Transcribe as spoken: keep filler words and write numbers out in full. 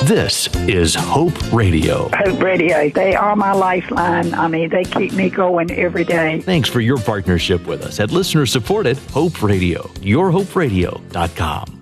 This is Hope Radio. Hope Radio. They are my lifeline. I mean, they keep me going every day. Thanks for your partnership with us at listener-supported Hope Radio. your hope radio dot com.